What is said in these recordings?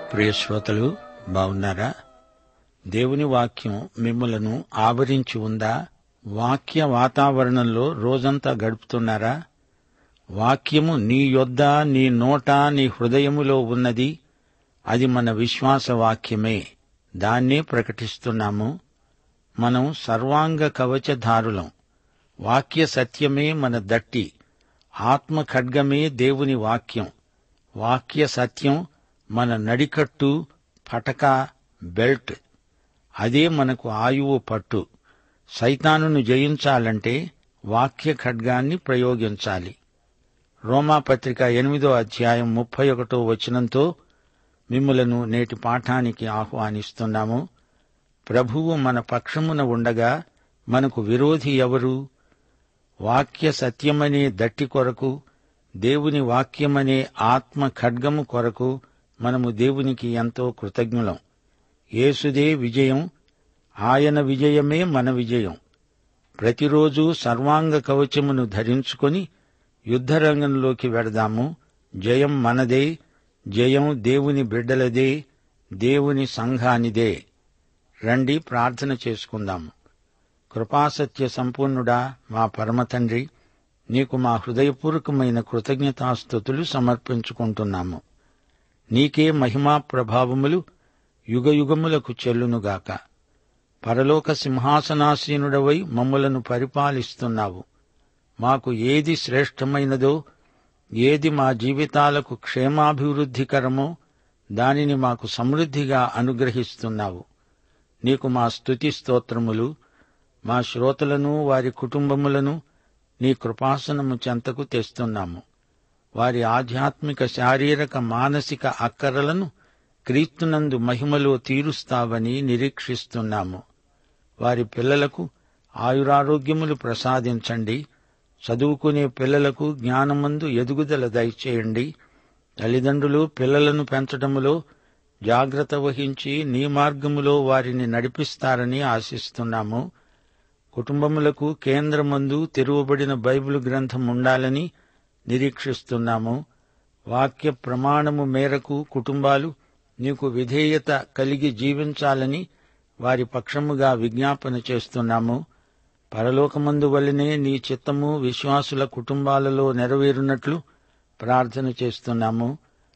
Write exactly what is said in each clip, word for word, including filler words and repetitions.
ప్రియ శ్రోతలు, బాగున్నారా? దేవుని వాక్యం మిమ్ములను ఆవరించి ఉందా? వాక్య వాతావరణంలో రోజంతా గడుపుతున్నారా? వాక్యము నీ యొద్ద, నీ నోట, నీ హృదయములో ఉన్నది. అది మన విశ్వాస వాక్యమే. దాన్నే ప్రకటిస్తున్నాము. మనం సర్వాంగ కవచధారులం. వాక్య సత్యమే మన దట్టి. ఆత్మ ఖడ్గమే దేవుని వాక్యం. వాక్య సత్యం మన నడికట్టు, పటక, బెల్ట్. అదే మనకు ఆయువు పట్టు. సైతానును జయించాలంటే వాక్య ఖడ్గాన్ని ప్రయోగించాలి. రోమాపత్రిక ఎనిమిదో అధ్యాయం ముప్పై ఒకటో వచనంతో మిమ్ములను నేటి పాఠానికి ఆహ్వానిస్తున్నాము. ప్రభువు మన పక్షమున ఉండగా మనకు విరోధి ఎవరు? వాక్య సత్యమనే దట్టి కొరకు, దేవుని వాక్యమనే ఆత్మ ఖడ్గము కొరకు మనము దేవునికి ఎంతో కృతజ్ఞులం. యేసుదే విజయం. ఆయన విజయమే మన విజయం. ప్రతిరోజు సర్వాంగ కవచమును ధరించుకొని యుద్ధరంగంలోకి వెడదాము. జయం మనదే. జయం దేవుని బిడ్డలదే, దేవుని సంఘానిదే. రండి, ప్రార్థన చేసుకుందాము. కృపాసత్య సంపూర్ణుడా, మా పరమతండ్రి, నీకు మా హృదయపూర్వకమైన కృతజ్ఞతాస్తుతులు సమర్పించుకుంటున్నాము. నీకే మహిమా ప్రభావములు యుగయుగములకు చెల్లునుగాక. పరలోక సింహాసనాసీనుడవై మమ్ములను పరిపాలిస్తున్నావు. మాకు ఏది శ్రేష్టమైనదో, ఏది మా జీవితాలకు క్షేమాభివృద్ధికరమో దానిని మాకు సమృద్ధిగా అనుగ్రహిస్తున్నావు. నీకు మా స్తుతి స్తోత్రములు. మా శ్రోతలను, వారి కుటుంబములను నీ కృపాసనము చెంతకు తెస్తున్నాము. వారి ఆధ్యాత్మిక, శారీరక, మానసిక అక్కరలను క్రీస్తునందు మహిమలో తీరుస్తావని నిరీక్షిస్తున్నాము. వారి పిల్లలకు ఆయురారోగ్యములు ప్రసాదించండి. చదువుకునే పిల్లలకు జ్ఞానమందు ఎదుగుదల దయచేయండి. తల్లిదండ్రులు పిల్లలను పెంచటములో జాగ్రత్త వహించి నీ మార్గములో వారిని నడిపిస్తారని ఆశిస్తున్నాము. కుటుంబములకు కేంద్రమందు తెరువబడిన బైబిల్ గ్రంథం ఉండాలని నిరీక్షిస్తున్నాము. వాక్య ప్రమాణము మేరకు కుటుంబాలు నీకు విధేయత కలిగి జీవించాలని వారి పక్షముగా విజ్ఞాపన చేస్తున్నాము. పరలోకమందు వల్లనే నీ చిత్తము విశ్వాసుల కుటుంబాలలో నెరవేరునట్లు ప్రార్థన చేస్తున్నాము.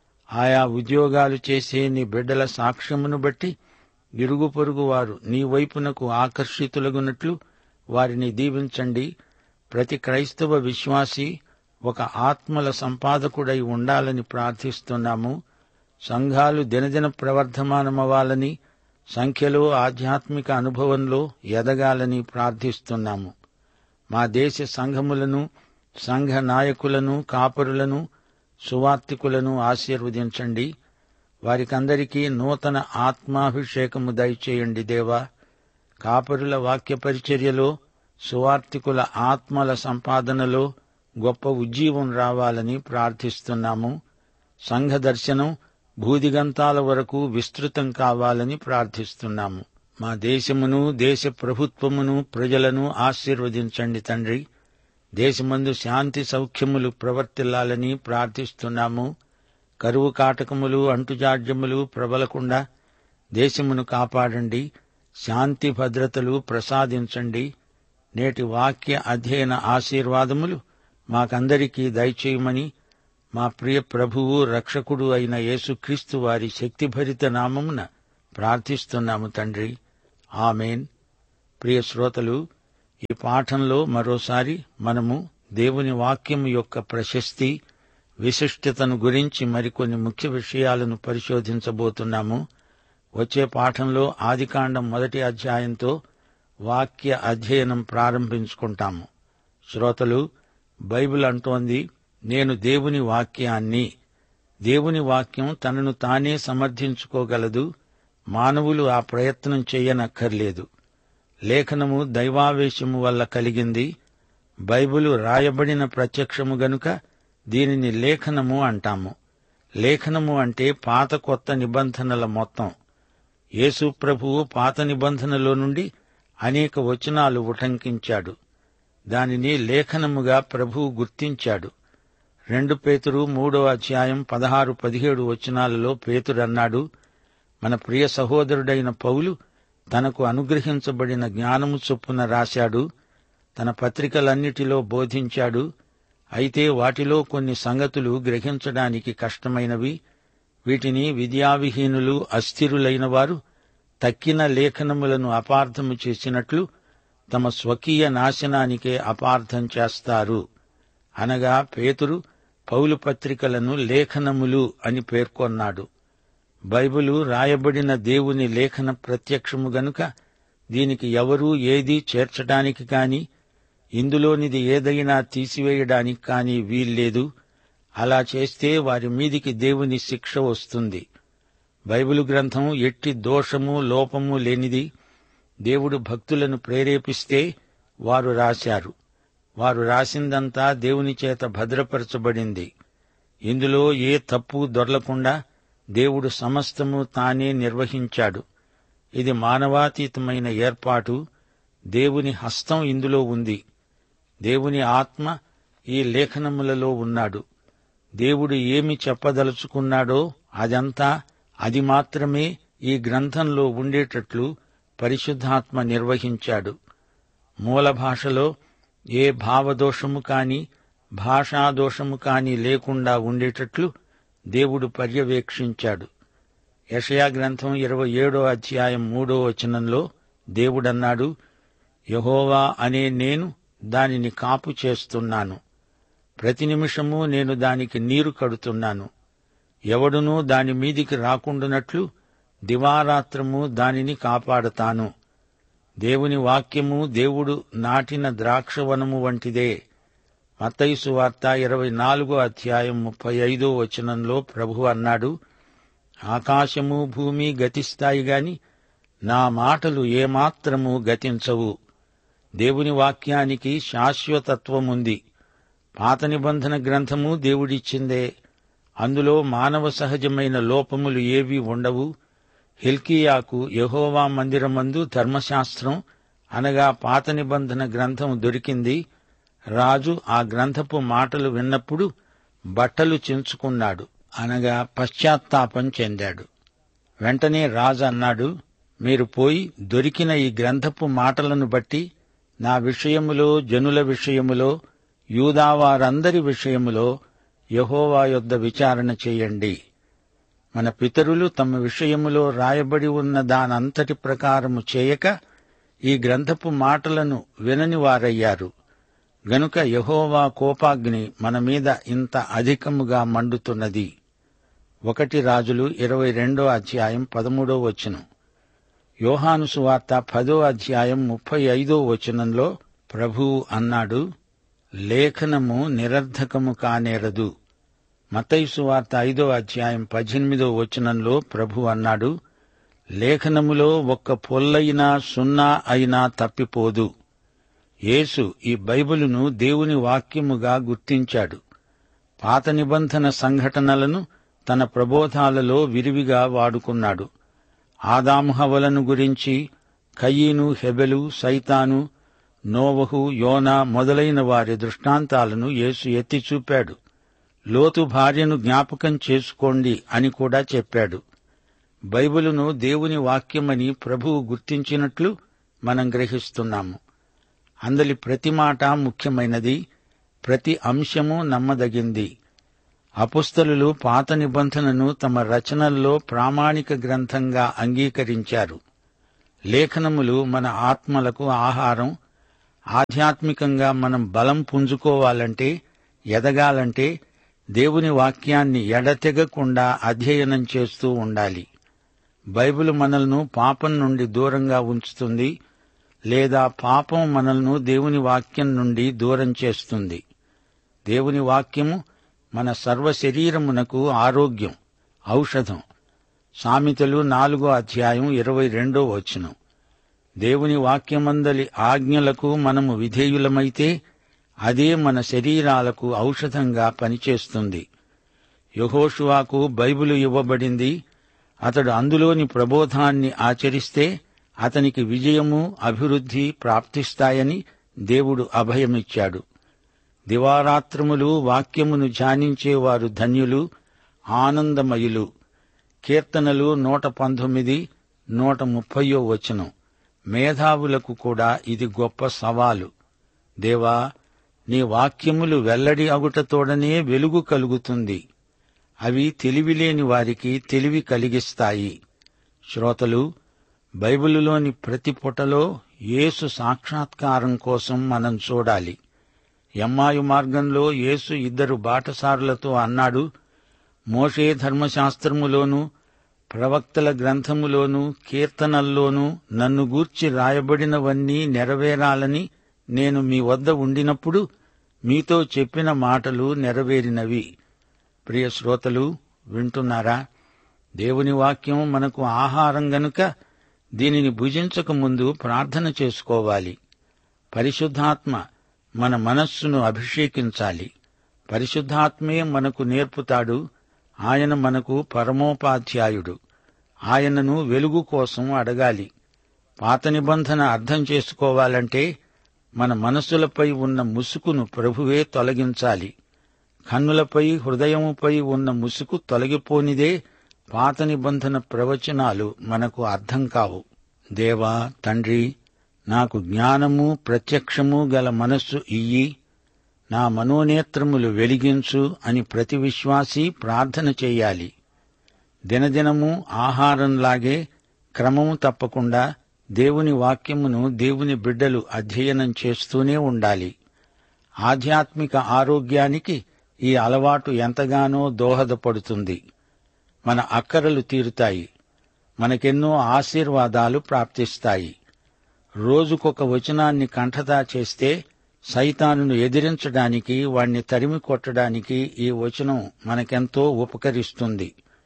ఆయా ఉద్యోగాలు చేసే నీ బిడ్డల సాక్ష్యమును బట్టి ఇరుగు పొరుగు వారు నీ వైపునకు ఆకర్షితులగునట్లు వారిని దీవించండి. ప్రతి క్రైస్తవ విశ్వాసి ఒక ఆత్మల సంపాదకుడై ఉండాలని ప్రార్థిస్తున్నాము. సంఘాలు దినదిన ప్రవర్ధమానమవ్వాలని, సంఖ్యలో, ఆధ్యాత్మిక అనుభవంలో ఎదగాలని ప్రార్థిస్తున్నాము. మా దేశ సంఘములను, సంఘ నాయకులను, కాపరులను, సువార్తికులను ఆశీర్వదించండి. వారికందరికీ నూతన ఆత్మాభిషేకము దయచేయండి దేవా. కాపరుల వాక్య పరిచర్యలో, సువార్తికుల ఆత్మల సంపాదనలో గొప్ప ఉజ్జీవం రావాలని ప్రార్థిస్తున్నాము. సంఘ దర్శనం భూదిగంతాల వరకు విస్తృతం కావాలని ప్రార్థిస్తున్నాము. మా దేశమును, దేశ ప్రభుత్వమును, ప్రజలను ఆశీర్వదించండి తండ్రి. దేశమందు శాంతి సౌఖ్యములు ప్రవర్తిల్లాలని ప్రార్థిస్తున్నాము. కరువు కాటకములు, అంటుజాడ్యములు ప్రబలకుండా దేశమును కాపాడండి. శాంతి భద్రతలు ప్రసాదించండి. నేటి వాక్య అధ్యయన ఆశీర్వాదములు మాకందరికీ దయచేయమని మా ప్రియ ప్రభువు, రక్షకుడు అయిన యేసుక్రీస్తు వారి శక్తిభరిత నామమున ప్రార్థిస్తున్నాము తండ్రి. ఆమేన్. ప్రియ శ్రోతలు, ఈ పాఠంలో మరోసారి మనము దేవుని వాక్యం యొక్క ప్రశస్తి, విశిష్టతను గురించి మరికొన్ని ముఖ్య విషయాలను పరిశోధించబోతున్నాము. వచ్చే పాఠంలో ఆదికాండం మొదటి అధ్యాయంతో వాక్య అధ్యయనం ప్రారంభించుకుంటాము. శ్రోతలు, బైబిల్ అంటోంది, నేను దేవుని వాక్యాన్ని. దేవుని వాక్యం తనను తానే సమర్థించుకోగలదు. మానవులు ఆ ప్రయత్నం చెయ్యనక్కర్లేదు. లేఖనము దైవావేశము వల్ల కలిగింది. బైబిలు రాయబడిన ప్రత్యక్షము గనుక దీనిని లేఖనము అంటాము. లేఖనము అంటే పాత కొత్త నిబంధనల మొత్తం. యేసు ప్రభువు పాత నిబంధనలో నుండి అనేక వచనాలు ఉటంకించాడు. దానిని లేఖనముగా ప్రభువు గుర్తించాడు. రెండు పేతురు మూడో అధ్యాయం పదహారు పదిహేడు వచనాలలో పేతురన్నాడు, మన ప్రియ సహోదరుడైన పౌలు తనకు అనుగ్రహించబడిన జ్ఞానము చొప్పున రాశాడు. తన పత్రికలన్నిటిలో బోధించాడు. అయితే వాటిలో కొన్ని సంగతులు గ్రహించడానికి కష్టమైనవి. వీటిని విద్యావిహీనులు, అస్థిరులైన వారు తక్కిన లేఖనములను అపార్థము చేసినట్లు తమ స్వకీయ నాశనానికే అపార్థం చేస్తారు. అనగా పేతురు పౌలు పత్రికలను లేఖనములు అని పేర్కొన్నాడు. బైబిలు రాయబడిన దేవుని లేఖన ప్రత్యక్షము గనుక దీనికి ఎవరూ ఏదీ చేర్చడానికి కాని ఇందులోనిది ఏదైనా తీసివేయడానికి కాని వీల్లేదు. అలా చేస్తే వారి మీదికి దేవుని శిక్ష వస్తుంది. బైబిలు గ్రంథం ఎట్టి దోషము లోపము లేనిది. దేవుడు భక్తులను ప్రేరేపిస్తే వారు రాశారు. వారు రాసిందంతా దేవుని చేత భద్రపరచబడింది. ఇందులో ఏ తప్పు దొర్లకుండా దేవుడు సమస్తము తానే నిర్వహించాడు. ఇది మానవాతీతమైన ఏర్పాటు. దేవుని హస్తం ఇందులో ఉంది. దేవుని ఆత్మ ఈ లేఖనములలో ఉన్నాడు. దేవుడు ఏమి చెప్పదలుచుకున్నాడో అదంతా, అది మాత్రమే ఈ గ్రంథంలో ఉండేటట్లు పరిశుద్ధాత్మ నిర్వహించాడు. మూల భాషలో ఏ భావదోషము కాని భాషాదోషము కాని లేకుండా ఉండేటట్లు దేవుడు పర్యవేక్షించాడు. యెషయా గ్రంథం ఇరవై ఏడో అధ్యాయం మూడో వచనంలో దేవుడన్నాడు, యెహోవా అనే నేను దానిని కాపు చేస్తున్నాను. ప్రతి నిమిషము నేను దానికి నీరు కడుతున్నాను. ఎవడునూ దాని మీదికి రాకుండునట్లు దివారాత్రము దానిని కాపాడతాను. దేవుని వాక్యము దేవుడు నాటిన ద్రాక్షవనము వంటిదే. మత్తయి సువార్త ఇరవై నాలుగో అధ్యాయం ముప్పై ఐదో వచనంలో ప్రభువు అన్నాడు, ఆకాశము భూమి గతిస్తాయి గాని నా మాటలు ఏమాత్రము గతించవు. దేవుని వాక్యానికి శాశ్వతత్వముంది. పాత నిబంధన గ్రంథము దేవుడిచ్చిందే. అందులో మానవ సహజమైన లోపములు ఏవీ ఉండవు. హిల్కీయాకు యెహోవా మందిరమందు ధర్మశాస్త్రం అనగా పాత నిబంధన గ్రంథం దొరికింది. రాజు ఆ గ్రంథపు మాటలు విన్నప్పుడు బట్టలు చించుకున్నాడు, అనగా పశ్చాత్తాపం చెందాడు. వెంటనే రాజు అన్నాడు, మీరు పోయి దొరికిన ఈ గ్రంథపు మాటలను బట్టి నా విషయములో, జనుల విషయములో, యూదావారందరి విషయములో యెహోవా యొద్ద విచారణ చేయండి. మన పితరులు తమ విషయములో రాయబడి ఉన్న దానంతటి ప్రకారము చేయక ఈ గ్రంథపు మాటలను వినని వారయ్యారు. గనుక యెహోవా కోపాగ్ని మన మీద ఇంత అధికముగా మండుతున్నది. ఒకటి రాజులు ఇరవై రెండో అధ్యాయం పదమూడో వచనం. యోహాను సువార్త పదో అధ్యాయం ముప్పై ఐదో వచనంలో ప్రభువు అన్నాడు, లేఖనము నిరర్ధకము కానేరదు. మత్తయి సువార్త ఐదో అధ్యాయం పద్దెనిమిదో వచనంలో ప్రభు అన్నాడు, లేఖనములో ఒక్క పొల్లైనా సున్నా అయినా తప్పిపోదు. యేసు ఈ బైబిలును దేవుని వాక్యముగా గుర్తించాడు. పాత నిబంధన సంఘటనలను తన ప్రబోధాలలో విరివిగా వాడుకున్నాడు. ఆదాము హవ్వలను గురించి, కయీను, హెబెలు, సైతాను, నోవహు, యోనా మొదలైన వారి దృష్టాంతాలను యేసు ఎత్తి చూపాడు. లోతు భార్యను జ్ఞాపకం చేసుకోండి అని కూడా చెప్పాడు. బైబిలును దేవుని వాక్యమని ప్రభువు గుర్తించినట్లు మనం గ్రహిస్తున్నాము. అందలి ప్రతి మాట ముఖ్యమైనది, ప్రతి అంశము నమ్మదగింది. అపుస్తలులు పాత నిబంధనను తమ రచనల్లో ప్రామాణిక గ్రంథంగా అంగీకరించారు. లేఖనములు మన ఆత్మలకు ఆహారం. ఆధ్యాత్మికంగా మనం బలం పుంజుకోవాలంటే, ఎదగాలంటే దేవుని వాక్యాన్ని ఎడతెగకుండా అధ్యయనం చేస్తూ ఉండాలి. బైబిల్ మనల్ని పాపం నుండి దూరంగా ఉంచుతుంది, లేదా పాపం మనల్ని దేవుని వాక్యం నుండి దూరం చేస్తుంది. దేవుని వాక్యము మన సర్వ శరీరమునకు ఆరోగ్యం, ఔషధం. సామెతలు నాలుగో అధ్యాయం ఇరవై రెండో వచనం. దేవుని వాక్యమందలి ఆజ్ఞలకు మనము విధేయులమైతే అదే మన శరీరాలకు ఔషధంగా పనిచేస్తుంది. యెహోషువకు బైబిలు ఇవ్వబడింది. అతడు అందులోని ప్రబోధాన్ని ఆచరిస్తే అతనికి విజయము, అభివృద్ధి ప్రాప్తిస్తాయని దేవుడు అభయమిచ్చాడు. దివారాత్రములు వాక్యమును ధ్యానించేవారు ధన్యులు, ఆనందమయులు. కీర్తనలు నూట పంతొమ్మిది నూట ముప్పయో వచనం. మేధావులకు కూడా ఇది గొప్ప సవాలు. దేవా, నీ వాక్యములు వెల్లడి అగుటతోడనే వెలుగు కలుగుతుంది. అవి తెలివిలేని వారికి తెలివి కలిగిస్తాయి. శ్రోతలు, బైబిలులోని ప్రతి పుటలో యేసు సాక్షాత్కారం కోసం మనం చూడాలి. యమ్మాయు మార్గంలో యేసు ఇద్దరు బాటసారులతో అన్నాడు, మోషే ధర్మశాస్త్రములోనూ ప్రవక్తల గ్రంథములోనూ కీర్తనల్లోనూ నన్ను గూర్చి రాయబడినవన్నీ నెరవేరాలని నేను మీ వద్ద ఉండినప్పుడు మీతో చెప్పిన మాటలు నెరవేరినవి. ప్రియ శ్రోతలు, వింటున్నారా? దేవుని వాక్యం మనకు ఆహారం గనుక దీనిని భుజించక ముందు ప్రార్థన చేసుకోవాలి. పరిశుద్ధాత్మ మన మనస్సును అభిషేకించాలి. పరిశుద్ధాత్మే మనకు నేర్పుతాడు. ఆయన మనకు పరమోపాధ్యాయుడు. ఆయనను వెలుగు కోసం అడగాలి. పాత నిబంధన అర్థం చేసుకోవాలంటే మన మనస్సులపై ఉన్న ముసుకును ప్రభువే తొలగించాలి. కన్నులపై, హృదయముపై ఉన్న ముసుకు తొలగిపోనిదే పాత నిబంధన ప్రవచనాలు మనకు అర్థం కావు. దేవా, తండ్రి, నాకు జ్ఞానము ప్రత్యక్షము గల మనస్సు ఇయ్యి, నా మనోనేత్రములు వెలిగించు అని ప్రతి విశ్వాసీ ప్రార్థన చెయ్యాలి. దినదినము ఆహారంలాగే క్రమము తప్పకుండా దేవుని వాక్యమును దేవుని బిడ్డలు అధ్యయనం చేస్తూనే ఉండాలి. ఆధ్యాత్మిక ఆరోగ్యానికి ఈ అలవాటు ఎంతగానో దోహదపడుతుంది. మన అక్కరలు తీరుతాయి. మనకెన్నో ఆశీర్వాదాలు ప్రాప్తిస్తాయి. రోజుకొక వచనాన్ని కంఠతా చేస్తే సైతానును ఎదిరించడానికి, వాణ్ణి తరిమి కొట్టడానికి ఈ వచనం మనకెంతో ఉపకరిస్తుంది.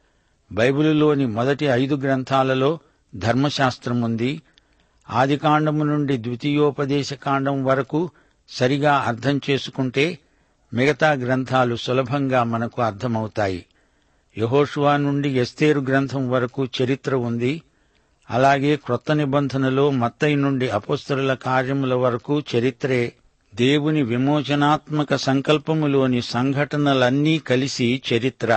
బైబిలులోని మొదటి ఐదు గ్రంథాలలో ధర్మశాస్త్రముంది. ఆదికాండము నుండి ద్వితీయోపదేశకాండం వరకు సరిగా అర్థం చేసుకుంటే మిగతా గ్రంథాలు సులభంగా మనకు అర్థమవుతాయి. యెహోషువ నుండి ఎస్తేరు గ్రంథం వరకు చరిత్ర ఉంది. అలాగే క్రొత్త నిబంధనలో మత్తయి నుండి అపోస్తలుల కార్యముల వరకు చరిత్రే. దేవుని విమోచనాత్మక సంకల్పములోని సంఘటనలన్నీ కలిసి చరిత్ర.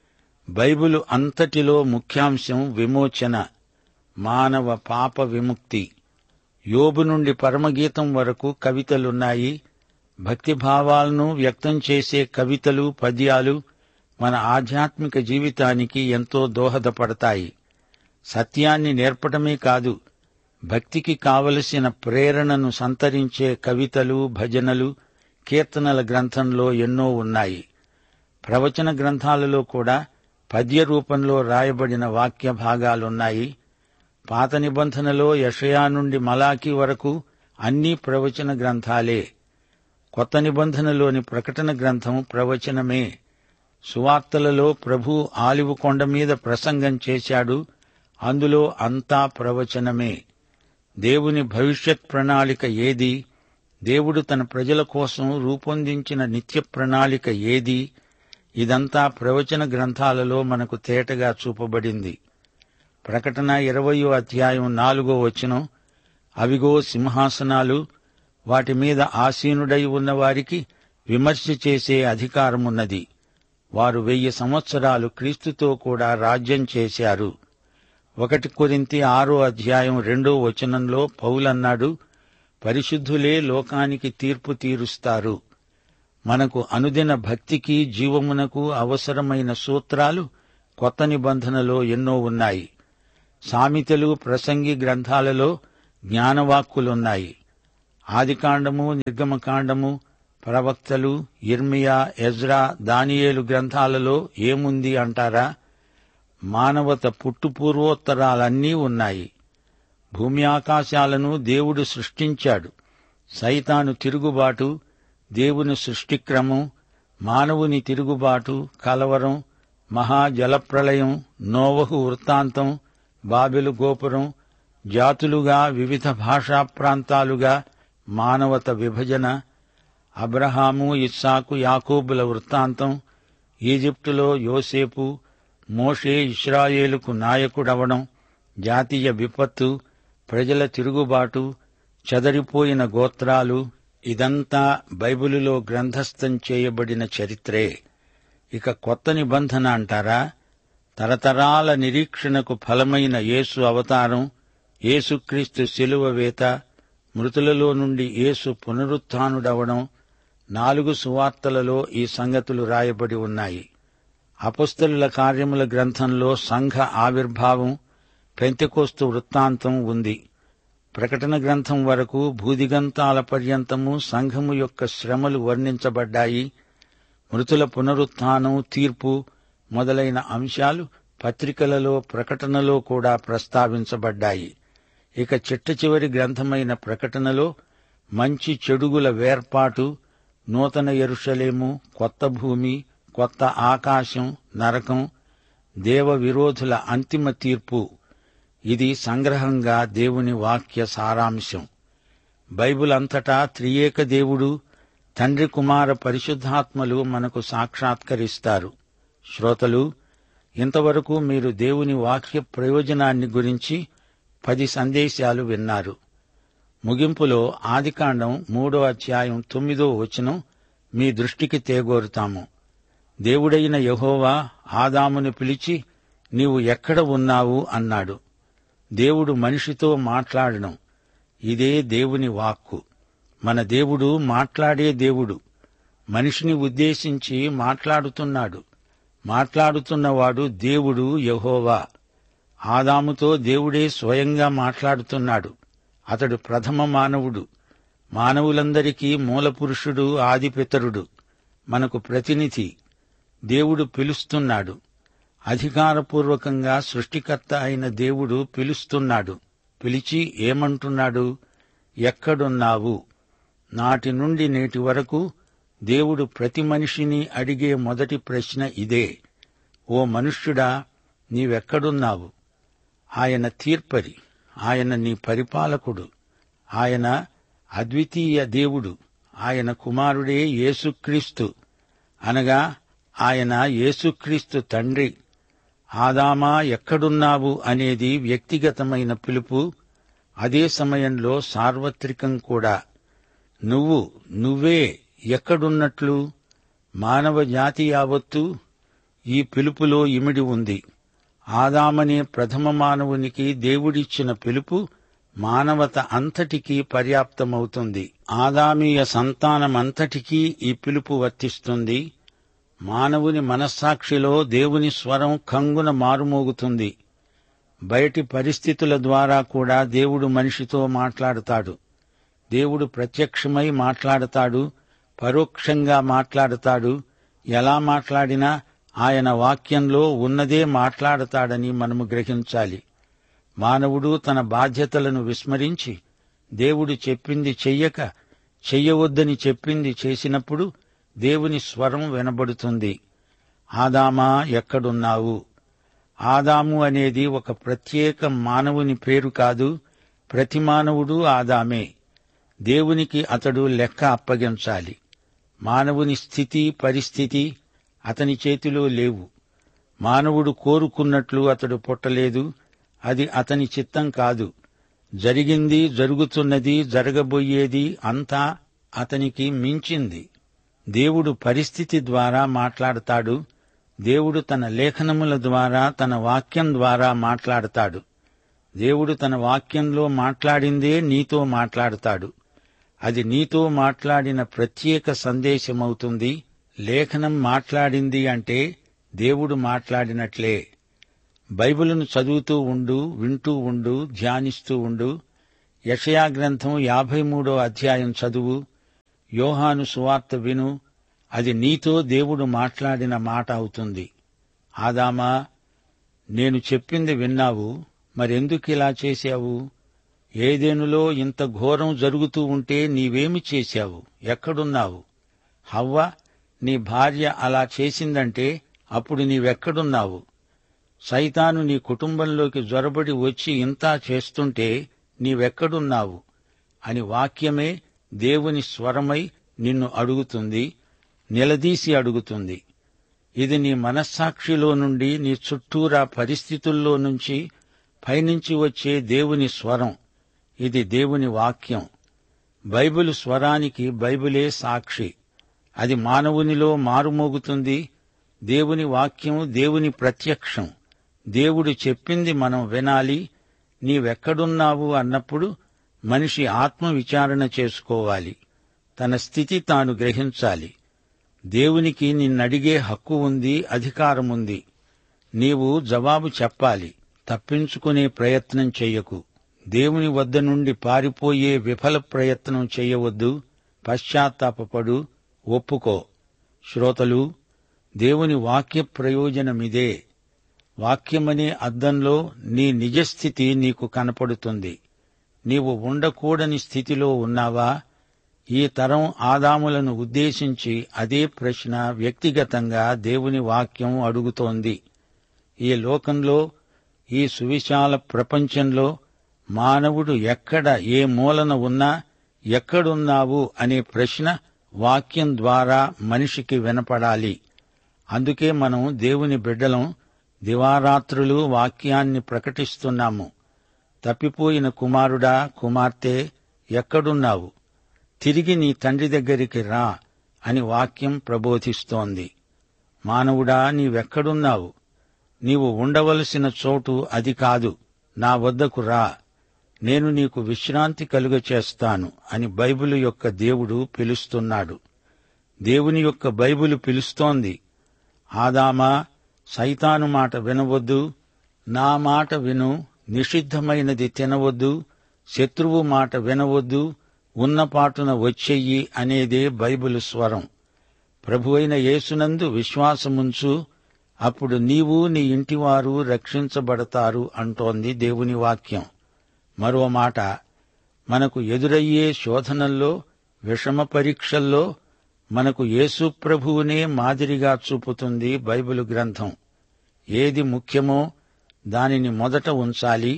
బైబిలు అంతటిలో ముఖ్యాంశం విమోచన, మానవ పాప విముక్తి. యోబు నుండి పరమగీతం వరకు కవితలున్నాయి. భక్తిభావాలను వ్యక్తం చేసే కవితలు, పద్యాలు మన ఆధ్యాత్మిక జీవితానికి ఎంతో దోహదపడతాయి. సత్యాన్ని నేర్పడమే కాదు, భక్తికి కావలసిన ప్రేరణను సంతరించే కవితలు, భజనలు, కీర్తనల గ్రంథంలో ఎన్నో ఉన్నాయి. ప్రవచన గ్రంథాలలో కూడా పద్య రూపంలో రాయబడిన వాక్య భాగాలున్నాయి. పాత నిబంధనలో యెషయా నుండి మలాకీ వరకు అన్నీ ప్రవచన గ్రంథాలే. కొత్త నిబంధనలోని ప్రకటన గ్రంథం ప్రవచనమే. సువార్తలలో ప్రభు ఆలివు కొండ మీద ప్రసంగం చేశాడు. అందులో అంతా ప్రవచనమే. దేవుని భవిష్యత్ ప్రణాళిక ఏది, దేవుడు తన ప్రజల కోసం రూపొందించిన నిత్య ప్రణాళిక ఏది, ఇదంతా ప్రవచన గ్రంథాలలో మనకు తేటగా చూపబడింది. ప్రకటన ఇరవయో అధ్యాయం నాలుగో వచనం, అవిగో సింహాసనాలు, వాటి మీద ఆసీనుడై ఉన్నవారికి విమర్శ చేసే అధికారమున్నది. వారు వెయ్యి సంవత్సరాలు క్రీస్తుతో కూడా రాజ్యం చేశారు. ఒకటి కొరింథీ ఆరో అధ్యాయం రెండో వచనంలో పౌలన్నాడు, పరిశుద్ధులే లోకానికి తీర్పు తీరుస్తారు. మనకు అనుదిన భక్తికి, జీవమునకు అవసరమైన సూత్రాలు కొత్త నిబంధనలో ఎన్నో ఉన్నాయి. సామెతలు, ప్రసంగి గ్రంథాలలో జ్ఞానవాక్కులున్నాయి. ఆదికాండము, నిర్గమకాండము, ప్రవక్తలు, ఇర్మియా, ఎజ్రా, దానియేలు గ్రంథాలలో ఏముంది అంటారా? మానవత పుట్టుపూర్వోత్తరాలన్నీ ఉన్నాయి. భూమి ఆకాశాలను దేవుడు సృష్టించాడు. సైతాను తిరుగుబాటు, దేవుని సృష్టిక్రమం, మానవుని తిరుగుబాటు, కలవరం, మహాజలప్రళయం, నోవహు వృత్తాంతం, బాబెలు గోపురం, జాతులుగా వివిధ భాషా ప్రాంతాలుగా మానవత విభజన, అబ్రహాము, ఇస్సాకు, యాకోబుల వృత్తాంతం, ఈజిప్టులో యోసేపు, మోషే ఇశ్రాయేలుకు నాయకుడవడం, జాతీయ విపత్తు, ప్రజల తిరుగుబాటు, చెదరిపోయిన గోత్రాలు, ఇదంతా బైబిలులో గ్రంథస్థం చేయబడిన చరిత్రే. ఇక కొత్త నిబంధన అంటారా? తరతరాల నిరీక్షణకు ఫలమైన యేసు అవతారం, యేసుక్రీస్తు శిలువ వేత, మృతులలో నుండి యేసు పునరుత్థానుడవడం, నాలుగు సువార్తలలో ఈ సంగతులు రాయబడి ఉన్నాయి. అపొస్తలుల కార్యముల గ్రంథంలో సంఘ ఆవిర్భావం, పెంతెకోస్తు వృత్తాంతం ఉంది. ప్రకటన గ్రంథం వరకు భూదిగంతాల పర్యంతము సంఘము యొక్క శ్రమలు వర్ణించబడ్డాయి. మృతుల పునరుత్థానం, తీర్పు మొదలైన అంశాలు పత్రికలలో, ప్రకటనలో కూడా ప్రస్తావించబడ్డాయి. ఇక చిట్ట చివరి గ్రంథమైన ప్రకటనలో మంచి చెడుగుల వేర్పాటు, నూతన యెరూషలేము, కొత్త భూమి, కొత్త ఆకాశం, నరకం, దేవ విరోధుల అంతిమ తీర్పు, ఇది సంగ్రహంగా దేవుని వాక్య సారాంశం. బైబిల్ అంతటా త్రియేక దేవుడు, తండ్రి, కుమార, పరిశుద్ధాత్మలు మనకు సాక్షాత్కరిస్తారు. శ్రోతలు, ఇంతవరకు మీరు దేవుని వాక్య ప్రయోజనాన్ని గురించి పది సందేశాలు విన్నారు. ముగింపులో ఆదికాండం మూడో అధ్యాయం తొమ్మిదో వచనం మీ దృష్టికి తేగోరుతాము. దేవుడైన యెహోవా ఆదామును పిలిచి, నీవు ఎక్కడ ఉన్నావు అన్నాడు. దేవుడు మనిషితో మాట్లాడడం, ఇదే దేవుని వాక్కు. మన దేవుడు మాట్లాడే దేవుడు. మనిషిని ఉద్దేశించి మాట్లాడుతున్నాడు. మాట్లాడుతున్నవాడు దేవుడు యెహోవా. ఆదాముతో దేవుడే స్వయంగా మాట్లాడుతున్నాడు. అతడు ప్రథమ మానవుడు, మానవులందరికీ మూలపురుషుడు, ఆదిపితరుడు, మనకు ప్రతినిధి. దేవుడు పిలుస్తున్నాడు. అధికారపూర్వకంగా సృష్టికర్త అయిన దేవుడు పిలుస్తున్నాడు. పిలిచి ఏమంటున్నాడు? ఎక్కడున్నావు? నాటి నుండి నేటి వరకు దేవుడు ప్రతి మనిషిని అడిగే మొదటి ప్రశ్న ఇదే. ఓ మనుష్యుడా, నీవెక్కడున్నావు? ఆయన తీర్పరి, ఆయన నీ పరిపాలకుడు, ఆయన అద్వితీయ దేవుడు, ఆయన కుమారుడే యేసుక్రీస్తు, అనగా ఆయన యేసుక్రీస్తు తండ్రి. ఆదామా ఎక్కడున్నావు అనేది వ్యక్తిగతమైన పిలుపు, అదే సమయంలో సార్వత్రికం కూడా. నువ్వు నువ్వే ఎక్కడున్నట్లు? మానవ జాతి యావత్తు ఈ పిలుపులో ఇమిడి ఉంది. ఆదామనే ప్రథమ మానవునికి దేవుడిచ్చిన పిలుపు మానవత అంతటికీ పర్యాప్తమవుతుంది. ఆదామీయ సంతానమంతటికీ ఈ పిలుపు వర్తిస్తుంది. మానవుని మనస్సాక్షిలో దేవుని స్వరం కంగున మారుమోగుతుంది. బయటి పరిస్థితుల ద్వారా కూడా దేవుడు మనిషితో మాట్లాడతాడు. దేవుడు ప్రత్యక్షమై మాట్లాడతాడు, పరోక్షంగా మాట్లాడతాడు. ఎలా మాట్లాడినా ఆయన వాక్యంలో ఉన్నదే మాట్లాడతాడని మనము గ్రహించాలి. మానవుడు తన బాధ్యతలను విస్మరించి దేవుడు చెప్పింది చెయ్యక, చెయ్యవద్దని చెప్పింది చేసినప్పుడు దేవుని స్వరం వినబడుతుంది. ఆదామా ఎక్కడున్నావు? ఆదాము అనేది ఒక ప్రత్యేక మానవుని పేరు కాదు. ప్రతి మానవుడు ఆదామే. దేవునికి అతడు లెక్క అప్పగించాలి. మానవుని స్థితి, పరిస్థితి అతని చేతిలో లేవు. మానవుడు కోరుకున్నట్లు అతడు పుట్టలేదు. అది అతని చిత్తం కాదు. జరిగింది, జరుగుతున్నది, జరగబోయేది అంతా అతనికి మించింది. దేవుడు పరిస్థితి ద్వారా మాట్లాడతాడు. దేవుడు తన లేఖనముల ద్వారా, తన వాక్యం ద్వారా మాట్లాడతాడు. దేవుడు తన వాక్యంలో మాట్లాడిందే నీతో మాట్లాడతాడు. అది నీతో మాట్లాడిన ప్రత్యేక సందేశమవుతుంది. లేఖనం మాట్లాడింది అంటే దేవుడు మాట్లాడినట్లే. బైబిలును చదువుతూ ఉండు, వింటూ ఉండు, ధ్యానిస్తూ ఉండు. యెషయా గ్రంథం యాభై మూడో అధ్యాయం చదువు. యోహాను సువార్త విను. అది నీతో దేవుడు మాట్లాడిన మాట అవుతుంది. ఆదామా, నేను చెప్పింది విన్నావు, మరెందుకిలా చేశావు? ఏదెనులో ఇంత ఘోరం జరుగుతూ ఉంటే నీవేమి చేశావు? ఎక్కడున్నావు? హవ్వ నీ భార్య అలా చేసిందంటే అప్పుడు నీవెక్కడున్నావు? సైతాను నీ కుటుంబంలోకి జొరబడి వచ్చి ఇంతా చేస్తుంటే నీవెక్కడున్నావు అని వాక్యమే దేవుని స్వరమై నిన్ను అడుగుతుంది, నిలదీసి అడుగుతుంది. ఇది నీ మనస్సాక్షిలో నుండి, నీ చుట్టూరా పరిస్థితుల్లో నుంచి పైనుంచి వచ్చే దేవుని స్వరం. ఇది దేవుని వాక్యం. బైబిలు స్వరానికి బైబిలే సాక్షి. అది మానవునిలో మారుమోగుతుంది. దేవుని వాక్యం దేవుని ప్రత్యక్షం. దేవుడు చెప్పింది మనం వినాలి. నీవెక్కడున్నావు అన్నప్పుడు మనిషి ఆత్మవిచారణ చేసుకోవాలి. తన స్థితి తాను గ్రహించాలి. దేవునికి నిన్నడిగే హక్కు ఉంది, అధికారముంది. నీవు జవాబు చెప్పాలి. తప్పించుకునే ప్రయత్నం చెయ్యకు. దేవుని వద్ద నుండి పారిపోయే విఫల ప్రయత్నం చెయ్యవద్దు. పశ్చాత్తాపపడు, ఒప్పుకో. శ్రోతలు, దేవుని వాక్య ప్రయోజనమిదే. వాక్యమనే అద్దంలో నీ నిజస్థితి నీకు కనపడుతుంది. నీవు ఉండకూడని స్థితిలో ఉన్నావా? ఈ తరం ఆదాములను ఉద్దేశించి అదే ప్రశ్న వ్యక్తిగతంగా దేవుని వాక్యం అడుగుతోంది. ఈ లోకంలో, ఈ సువిశాల ప్రపంచంలో మానవుడు ఎక్కడ, ఏ మూలన ఉన్నా ఎక్కడున్నావు అనే ప్రశ్న వాక్యం ద్వారా మనిషికి వినపడాలి. అందుకే మనం దేవుని బిడ్డలం దివారాత్రులు వాక్యాన్ని ప్రకటిస్తున్నాము. తప్పిపోయిన కుమారుడా, కుమార్తె, ఎక్కడున్నావు? తిరిగి నీ తండ్రి దగ్గరికి రా అని వాక్యం ప్రబోధిస్తోంది. మానవుడా, నీవెక్కడున్నావు? నీవు ఉండవలసిన చోటు అది కాదు. నా వద్దకు రా, నేను నీకు విశ్రాంతి కలుగచేస్తాను అని బైబిలు యొక్క దేవుడు పిలుస్తున్నాడు. దేవుని యొక్క బైబిలు పిలుస్తోంది. ఆదామా, సైతాను మాట వినవద్దు, నా మాట విను. నిషిద్ధమైనది తినవద్దు, శత్రువు మాట వినవద్దు, ఉన్నపాటున వచ్చెయ్యి అనేదే బైబిలు స్వరం. ప్రభువైన యేసునందు విశ్వాసముంచు, అప్పుడు నీవు నీ ఇంటివారు రక్షించబడతారు అంటోంది దేవుని వాక్యం. మరో మాట, మనకు ఎదురయ్యే శోధనల్లో, విషమ పరీక్షల్లో మనకు యేసు ప్రభువునే మాదిరిగా చూపుతుంది బైబిలు గ్రంథం. ఏది ముఖ్యమో దానిని మొదట ఉంచాలి.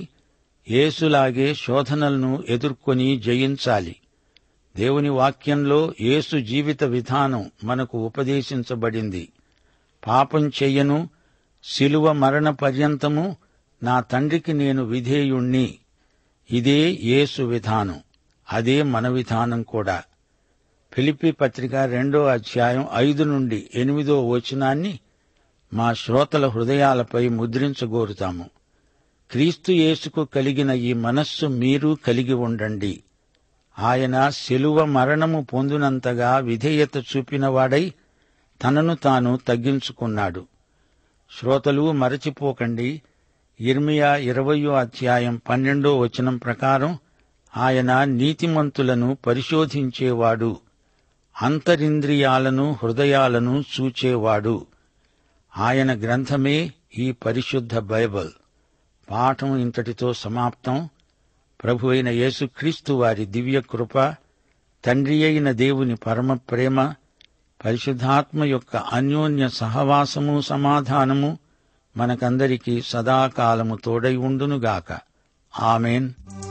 యేసులాగే శోధనలను ఎదుర్కొని జయించాలి. దేవుని వాక్యంలో యేసు జీవిత విధానం మనకు ఉపదేశించబడింది. పాపం చెయ్యను, శిలువ మరణ పర్యంతము నా తండ్రికి నేను విధేయుణ్ణి. ఇదే యేసు విధానం, అదే మన విధానం కూడా. ఫిలిప్పీ పత్రిక రెండో అధ్యాయం ఐదు నుండి ఎనిమిదో వచనాన్ని మా శ్రోతల హృదయాలపై ముద్రించగోరుతాము. క్రీస్తు యేసుకు కలిగిన ఈ మనస్సు మీరు కలిగి ఉండండి. ఆయన శిలువ మరణము పొందినంతగా విధేయత చూపినవాడై తనను తాను తగ్గించుకున్నాడు. శ్రోతలు, మరచిపోకండి, యిర్మీయా ఇరవయో అధ్యాయం పన్నెండో వచనం ప్రకారం ఆయన నీతిమంతులను పరిశోధించేవాడు, అంతరింద్రియాలను హృదయాలను చూచేవాడు. ఆయన గ్రంథమే ఈ పరిశుద్ధ బైబిల్. పాఠం ఇంతటితో సమాప్తం. ప్రభువైన యేసుక్రీస్తు వారి దివ్య కృప, తండ్రి అయిన దేవుని పరమ ప్రేమ, పరిశుద్ధాత్మ యొక్క అన్యోన్య సహవాసము, సమాధానము మనకందరికీ సదాకాలము తోడై ఉండునుగాక. ఆమేన్.